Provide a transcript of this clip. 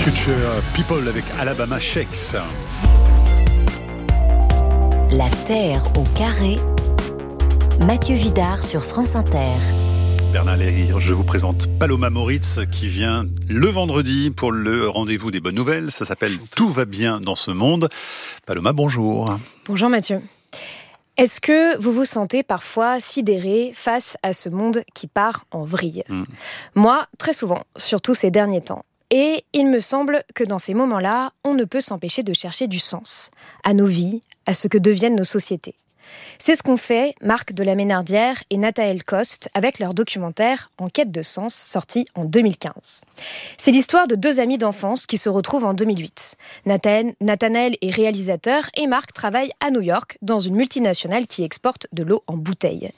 Future People avec Alabama Shakes. La Terre au carré. Mathieu Vidard sur France Inter. Bernard Léhir, je vous présente Paloma Moritz qui vient le vendredi pour le rendez-vous des bonnes nouvelles. Ça s'appelle « Tout va bien dans ce monde ». Paloma, bonjour. Bonjour Mathieu. Est-ce que vous vous sentez parfois sidéré face à ce monde qui part en vrille ? Moi, très souvent, surtout ces derniers temps. Et il me semble que dans ces moments-là, on ne peut s'empêcher de chercher du sens à nos vies, à ce que deviennent nos sociétés. C'est ce qu'ont fait Marc de la Ménardière et Nathaël Coste avec leur documentaire « En quête de sens » sorti en 2015. C'est l'histoire de deux amis d'enfance qui se retrouvent en 2008. Nathanaël est réalisateur et Marc travaille à New York dans une multinationale qui exporte de l'eau en bouteille.